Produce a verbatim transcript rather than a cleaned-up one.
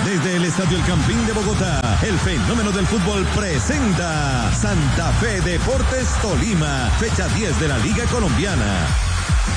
Desde el Estadio El Campín de Bogotá, el fenómeno del fútbol presenta Santa Fe Deportes Tolima, fecha diez de la Liga Colombiana.